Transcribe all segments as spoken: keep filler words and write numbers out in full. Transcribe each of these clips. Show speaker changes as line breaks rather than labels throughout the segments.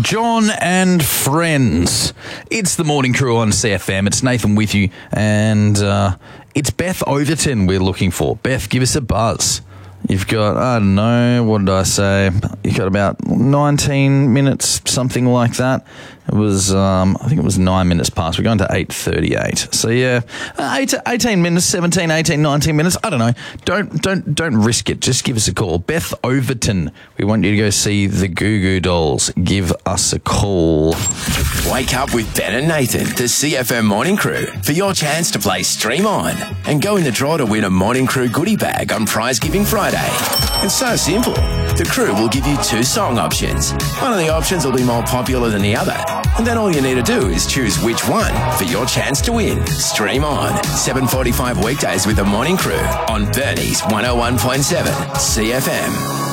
John and friends. It's the Morning Crew on C F M. It's Nathan with you, and uh, it's Beth Overton we're looking for. Beth, give us a buzz. You've got, I don't know, what did I say? You've got about nineteen minutes, something like that. It was, um, I think it was nine minutes past. We're going to eight thirty-eight. So, yeah, eight, eighteen minutes, seventeen, eighteen, nineteen minutes. I don't know. Don't don't don't risk it. Just give us a call. Beth Overton, we want you to go see the Goo Goo Dolls. Give us a call.
Wake up with Ben and Nathan, the C F M Morning Crew, for your chance to play Stream On and go in the draw to win a Morning Crew goodie bag on Prize Giving Friday. It's so simple. The crew will give you two song options. One of the options will be more popular than the other. And then all you need to do is choose which one for your chance to win. Stream On, seven forty-five weekdays with the Morning Crew on Bernie's one oh one point seven C F M.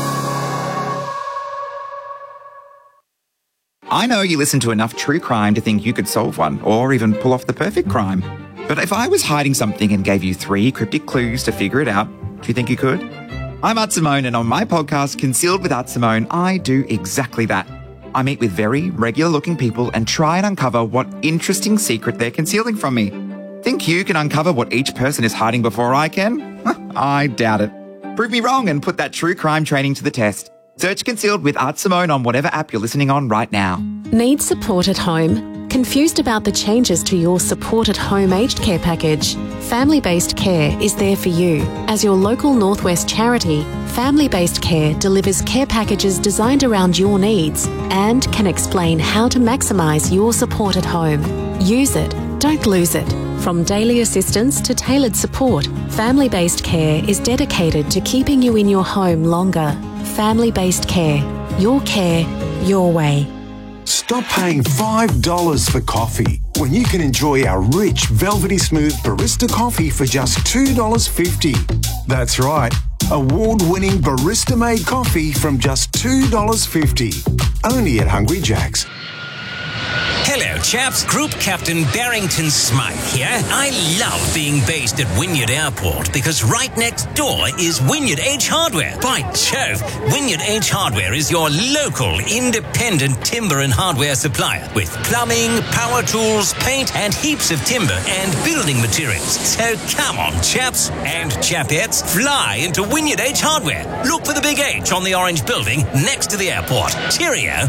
I know you listen to enough true crime to think you could solve one or even pull off the perfect crime. But if I was hiding something and gave you three cryptic clues to figure it out, do you think you could? I'm Art Simone, and on my podcast, Concealed with Art Simone, I do exactly that. I meet with very regular-looking people and try and uncover what interesting secret they're concealing from me. Think you can uncover what each person is hiding before I can? I doubt it. Prove me wrong and put that true crime training to the test. Search Concealed with Art Simone on whatever app you're listening on right now.
Need support at home? Confused about the changes to your Support at Home aged care package? Family Based Care is there for you. As your local Northwest charity, Family Based Care delivers care packages designed around your needs and can explain how to maximise your support at home. Use it, don't lose it. From daily assistance to tailored support, Family Based Care is dedicated to keeping you in your home longer. Family Based Care. Your care, your way.
Stop paying five dollars for coffee when you can enjoy our rich, velvety smooth barista coffee for just two dollars fifty. That's right, award-winning barista-made coffee from just two dollars fifty. Only at Hungry Jack's.
Hello, chaps. Group Captain Barrington Smythe here. I love being based at Wynyard Airport because right next door is Wynyard H Hardware. By Jove, Wynyard H Hardware is your local independent timber and hardware supplier with plumbing, power tools, paint, and heaps of timber and building materials. So come on, chaps and chapettes, fly into Wynyard H Hardware. Look for the big H on the orange building next to the airport. Cheerio.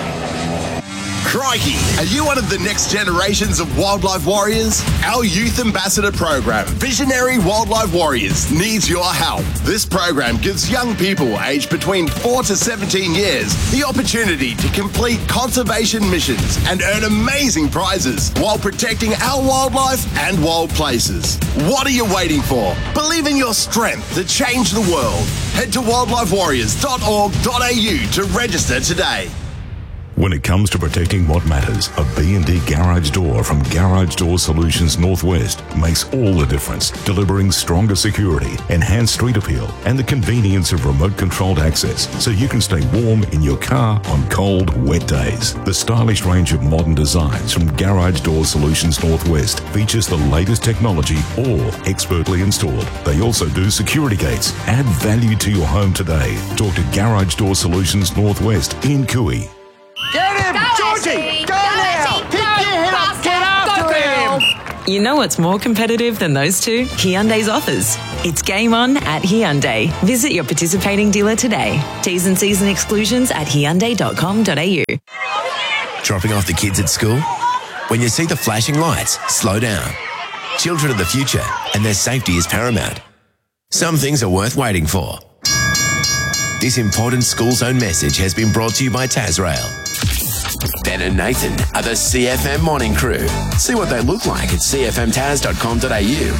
Crikey, are you one of the next generations of wildlife warriors? Our youth ambassador program, Visionary Wildlife Warriors, needs your help. This program gives young people aged between four to seventeen years the opportunity to complete conservation missions and earn amazing prizes while protecting our wildlife and wild places. What are you waiting for? Believe in your strength to change the world. Head to wildlife warriors dot org dot a u to register today.
When it comes to protecting what matters, a B and D garage door from Garage Door Solutions Northwest makes all the difference, delivering stronger security, enhanced street appeal, and the convenience of remote-controlled access so you can stay warm in your car on cold, wet days. The stylish range of modern designs from Garage Door Solutions Northwest features the latest technology, all expertly installed. They also do security gates. Add value to your home today. Talk to Garage Door Solutions Northwest in Cooey.
Get him!
Go,
Georgie!
Ashley.
Go,
Go,
now!
Ashley.
Pick
Go,
your head up! Get after
Go,
him!
You know what's more competitive than those two? Hyundai's offers. It's game on at Hyundai. Visit your participating dealer today. T's and C's and exclusions at hyundai dot com dot a u.
Dropping off the kids at school? When you see the flashing lights, slow down. Children are the future, and their safety is paramount. Some things are worth waiting for. This important school zone message has been brought to you by Tasrail. Ben and Nathan are the C F M Morning Crew. See what they look like at c f m taz dot com dot a u.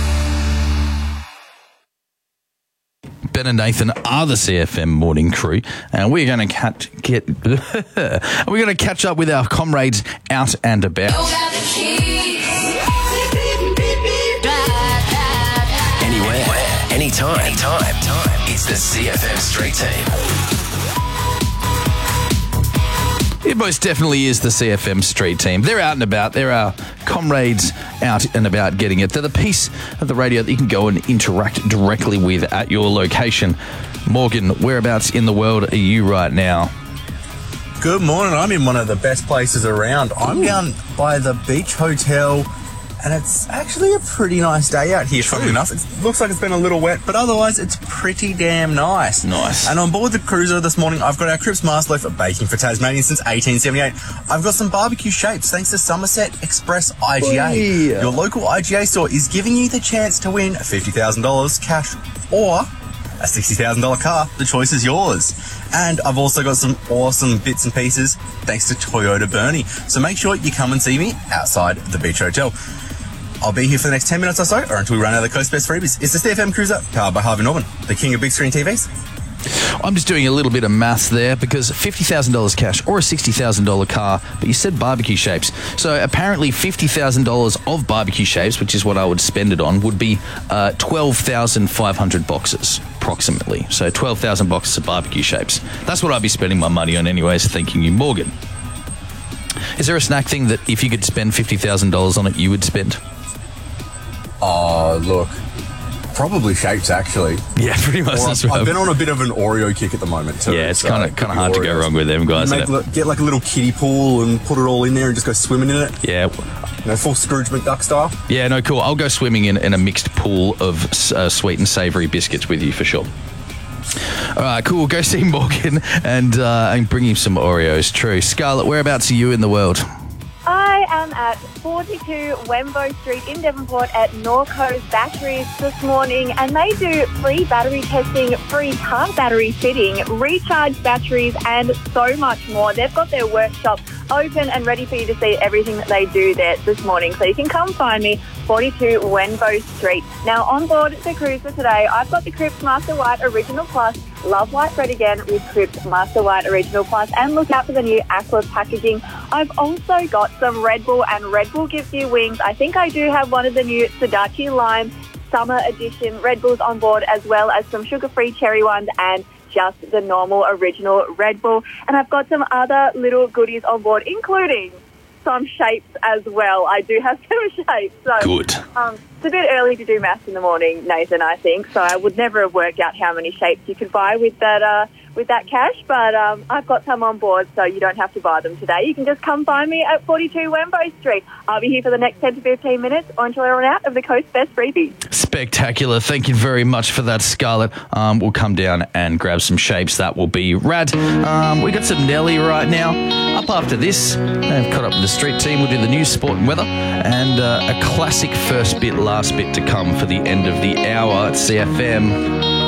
Ben and Nathan are the C F M Morning Crew, and we're going to catch, get we're going to catch up with our comrades out and about.
Anywhere, anytime, anytime. It's the C F M Street Team.
It most definitely is the C F M Street Team. They're out and about. They're our comrades out and about getting it. They're the piece of the radio that you can go and interact directly with at your location. Morgan, whereabouts in the world are you right now?
Good morning. I'm in one of the best places around. I'm down by the Beach Hotel, and it's actually a pretty nice day out here, funnily enough. It looks like it's been a little wet, but otherwise it's pretty damn nice.
Nice.
And on board the cruiser this morning, I've got our Cripps Master Loaf of baking for Tasmania since eighteen seventy-eight. I've got some barbecue shapes thanks to Somerset Express I G A.
Oy.
Your local I G A store is giving you the chance to win fifty thousand dollars cash or a sixty thousand dollars car. The choice is yours. And I've also got some awesome bits and pieces thanks to Toyota Bernie. So make sure you come and see me outside the Beach Hotel. I'll be here for the next ten minutes or so, or until we run out of the Coast Best freebies. It's the C F M Cruiser, powered by Harvey Norman, the king of big screen T Vs.
I'm just doing a little bit of maths there because fifty thousand dollars cash or a sixty thousand dollars car, but you said barbecue shapes. So apparently fifty thousand dollars of barbecue shapes, which is what I would spend it on, would be uh, twelve thousand five hundred boxes, approximately. So twelve thousand boxes of barbecue shapes. That's what I'd be spending my money on anyways, thanking you, Morgan. Is there a snack thing that if you could spend fifty thousand dollars on it, you would spend?
Oh, look. Probably shapes, actually.
Yeah, pretty much.
Or
That's
I've,
right.
I've been on a bit of an Oreo kick at the moment, too.
Yeah, it's
so
kind of kind of hard to go
Oreos.
wrong with them guys.
Make,
isn't it?
li- get like a little kiddie pool and put it all in there and just go swimming in it.
Yeah.
You know, full Scrooge McDuck style.
Yeah, no, cool. I'll go swimming in, in a mixed pool of uh, sweet and savoury biscuits with you for sure. All right, cool. Go see Morgan and, uh, and bring him some Oreos. True. Scarlett, whereabouts are you in the world?
I am at forty-two Wembo Street in Devonport at Norco's Batteries this morning, and they do free battery testing, free car battery fitting, recharge batteries, and so much more. They've got their workshop open and ready for you to see everything that they do there this morning. So you can come find me, forty-two Wembo Street. Now, on board the cruiser today, I've got the Cripps Master White Original Plus. Love white bread again with Cripps Master White Original Plus, and look out for the new Aqua packaging. I've also got some Red Bull, and Red Bull gives you wings. I think I do have one of the new Sudachi Lime Summer Edition Red Bulls on board, as well as some sugar-free cherry ones and just the normal original Red Bull. And I've got some other little goodies on board, including some shapes as well. I do have some shapes. So,
Good.
Um, it's a bit early to do maths in the morning, Nathan, I think. So I would never have worked out how many shapes you could buy with that uh, with that cash. But um, I've got some on board, so you don't have to buy them today. You can just come find me at forty-two Wembo Street. I'll be here for the next ten to fifteen minutes or until I run out of the Coast Best freebies.
Spectacular. Thank you very much for that, Scarlett. Um, we'll come down and grab some shapes. That will be rad. Um, we got some Nelly right now. Up after this, I've caught up with the street team. We'll do the news, sport and weather, and uh, a classic first bit, last bit to come for the end of the hour at C F M.